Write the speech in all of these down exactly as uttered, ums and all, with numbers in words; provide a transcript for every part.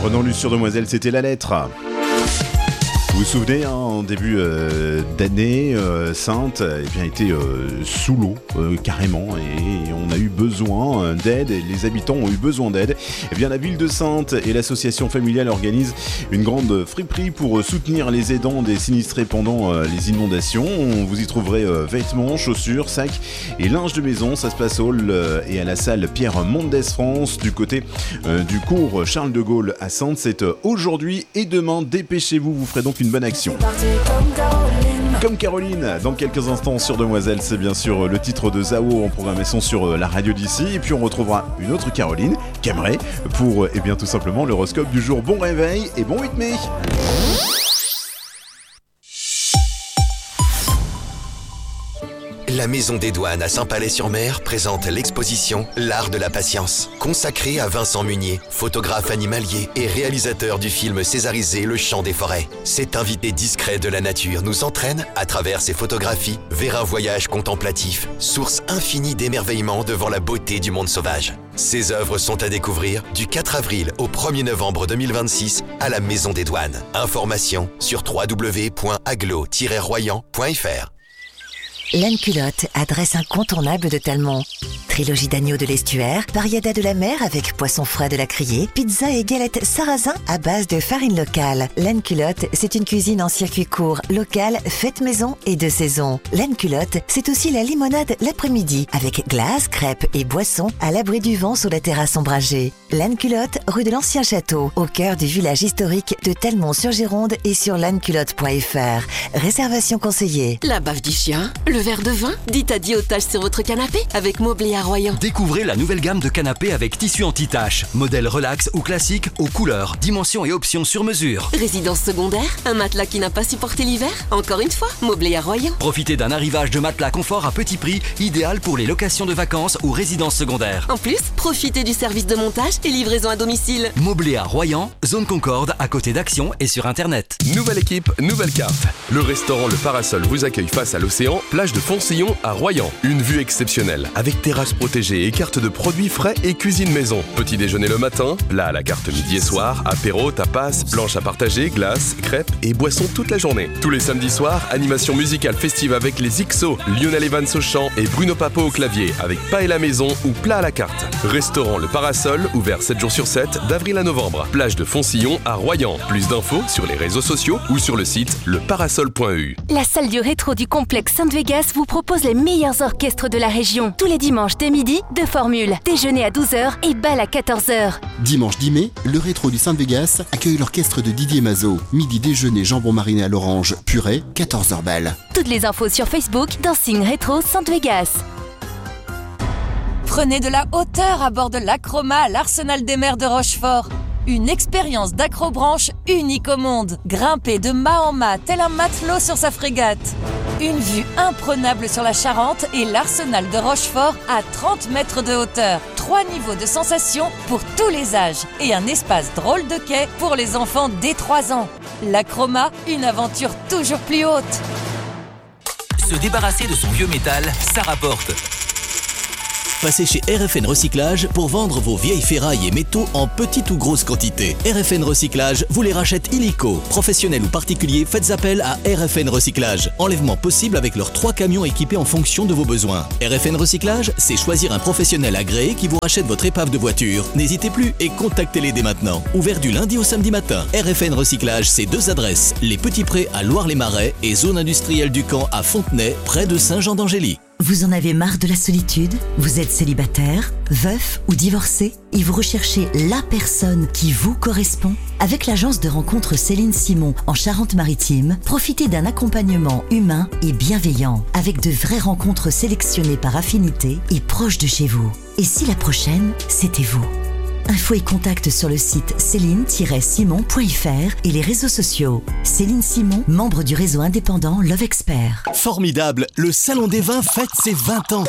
Renan Luce sur Demoiselle, c'était la lettre. Vous vous souvenez, hein, en début euh, d'année, euh, Sainte eh bien, était euh, sous l'eau, euh, carrément, et on a eu besoin d'aide, et les habitants ont eu besoin d'aide. Eh bien, la ville de Sainte et l'association familiale organisent une grande friperie pour soutenir les aidants des sinistrés pendant euh, les inondations. Vous y trouverez euh, vêtements, chaussures, sacs et linge de maison. Ça se passe au hall euh, et à la salle Pierre Mendès France, du côté euh, du cours Charles de Gaulle à Sainte. C'est euh, aujourd'hui et demain. Dépêchez-vous, vous ferez donc une bonne action. Comme Caroline, dans quelques instants sur Demoiselle, c'est bien sûr le titre de Zao en programmation sur la radio d'ici. Et puis on retrouvera une autre Caroline, Camré, pour eh bien tout simplement l'horoscope du jour. Bon réveil et bon huit mai. La Maison des Douanes à Saint-Palais-sur-Mer présente l'exposition L'Art de la Patience, consacrée à Vincent Munier, photographe animalier et réalisateur du film césarisé Le Chant des Forêts. Cet invité discret de la nature nous entraîne, à travers ses photographies, vers un voyage contemplatif, source infinie d'émerveillement devant la beauté du monde sauvage. Ses œuvres sont à découvrir du quatre avril au premier novembre deux mille vingt-six à la Maison des Douanes. Informations sur w w w point aglo tiret royan point f r. Laine Culotte, adresse incontournable de Talmont. Trilogie d'agneau de l'estuaire, variada de la mer avec poisson frais de la Criée, pizza et galettes sarrasin à base de farine locale. Laine Culotte, c'est une cuisine en circuit court, locale, faite maison et de saison. Laine Culotte, c'est aussi la limonade l'après-midi, avec glace, crêpes et boissons à l'abri du vent sur la terrasse ombragée. Laine Culotte, rue de l'Ancien Château, au cœur du village historique de Talmont-sur-Gironde et sur laine culotte point f r. Réservation conseillée. La baffe du chien, le verre de vin, dites adieu aux taches sur votre canapé avec Mobley à Royan. Découvrez la nouvelle gamme de canapés avec tissu anti-taches. Modèle relax ou classique, aux couleurs, dimensions et options sur mesure. Résidence secondaire, un matelas qui n'a pas supporté l'hiver. Encore une fois, Mobley à Royan. Profitez d'un arrivage de matelas confort à petit prix, idéal pour les locations de vacances ou résidences secondaires. En plus, profitez du service de montage et livraison à domicile. Mobley à Royan, zone Concorde, à côté d'Action et sur Internet. Nouvelle équipe, nouvelle carte. Le restaurant Le Parasol vous accueille face à l'océan, plage de Foncillon à Royan. Une vue exceptionnelle, avec terrasse protégée et carte de produits frais et cuisine maison. Petit déjeuner le matin, plat à la carte midi et soir, apéro, tapas, planche à partager, glace, crêpes et boissons toute la journée. Tous les samedis soirs, animation musicale festive avec les X O, Lionel Evans au chant et Bruno Papo au clavier, avec paella maison ou plat à la carte. Restaurant Le Parasol, ouvert sept jours sur sept, d'avril à novembre. Plage de Foncillon à Royan. Plus d'infos sur les réseaux sociaux ou sur le site le parasol point e u. La salle du rétro du complexe Sainte-Végas vous propose les meilleurs orchestres de la région. Tous les dimanches dès midi, deux formules. Déjeuner à douze heures et bal à quatorze heures. Dimanche dix mai, le rétro du Sainte-Végas accueille l'orchestre de Didier Mazot. Midi déjeuner jambon mariné à l'orange, purée, quatorze heures bal. Toutes les infos sur Facebook, Dancing Rétro Sainte-Végas. Prenez de la hauteur à bord de l'Acroma à l'Arsenal des mers de Rochefort. Une expérience d'acrobranche unique au monde. Grimpez de mât en mât tel un matelot sur sa frégate. Une vue imprenable sur la Charente et l'Arsenal de Rochefort à trente mètres de hauteur. Trois niveaux de sensations pour tous les âges. Et un espace drôle de quai pour les enfants dès trois ans. L'Acroma, une aventure toujours plus haute. Se débarrasser de son vieux métal, ça rapporte. Passez chez R F N Recyclage pour vendre vos vieilles ferrailles et métaux en petite ou grosse quantité. R F N Recyclage vous les rachète illico. Professionnels ou particuliers, faites appel à R F N Recyclage. Enlèvement possible avec leurs trois camions équipés en fonction de vos besoins. R F N Recyclage, c'est choisir un professionnel agréé qui vous rachète votre épave de voiture. N'hésitez plus et contactez-les dès maintenant. Ouvert du lundi au samedi matin. R F N Recyclage, c'est deux adresses. Les Petits Prés à Loire-les-Marais et zone industrielle du Camp à Fontenay, près de Saint-Jean-d'Angély. Vous en avez marre de la solitude? Vous êtes célibataire, veuf ou divorcé et vous recherchez la personne qui vous correspond? Avec l'agence de rencontre Céline Simon en Charente-Maritime, profitez d'un accompagnement humain et bienveillant avec de vraies rencontres sélectionnées par affinité et proches de chez vous. Et si la prochaine, c'était vous? Info et contact sur le site céline tiret simon point f r et les réseaux sociaux. Céline Simon, membre du réseau indépendant Love Expert. Formidable, le Salon des Vins fête ses vingt ans.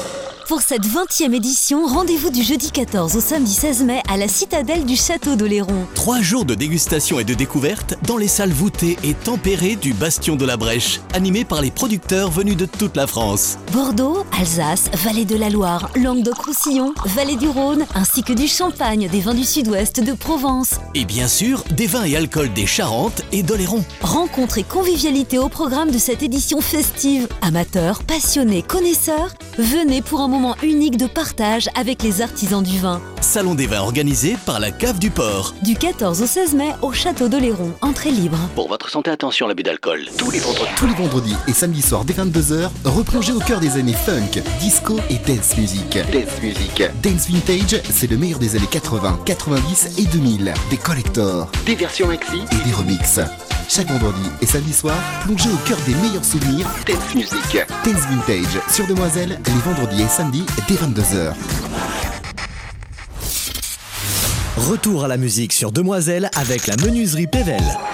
Pour cette vingtième édition, rendez-vous du jeudi quatorze au samedi seize mai à la citadelle du Château d'Oléron. Trois jours de dégustation et de découverte dans les salles voûtées et tempérées du Bastion de la Brèche, animées par les producteurs venus de toute la France. Bordeaux, Alsace, Vallée de la Loire, Languedoc-Roussillon, Vallée du Rhône, ainsi que du Champagne, des vins du Sud-Ouest, de Provence. Et bien sûr, des vins et alcools des Charentes et d'Oléron. Rencontre et convivialité au programme de cette édition festive. Amateurs, passionnés, connaisseurs, venez pour un moment unique de partage avec les artisans du vin. Salon des vins organisé par la Cave du Port. Du quatorze au seize mai au Château d'Oléron. Entrée libre. Pour votre santé, attention à l'abus d'alcool. Tous les vendredis. Tous les vendredis et samedis soirs dès vingt-deux heures, replongez au cœur des années funk, disco et dance music. Dance music. Dance Vintage, c'est le meilleur des années quatre-vingts, quatre-vingt-dix et deux mille. Des collectors, des versions maxi et des remixes. Chaque vendredi et samedi soir, plongez au cœur des meilleurs souvenirs Dance Music. Dance Vintage sur Demoiselle, les vendredis et samedis dès vingt-deux heures. Retour à la musique sur Demoiselle avec la menuiserie Pével.